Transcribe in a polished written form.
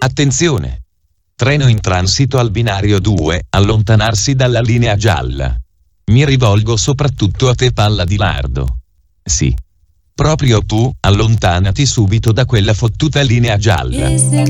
Attenzione! Treno in transito al binario 2, allontanarsi dalla linea gialla. Mi rivolgo soprattutto a te, palla di lardo. Sì. Proprio tu, allontanati subito da quella fottuta linea gialla.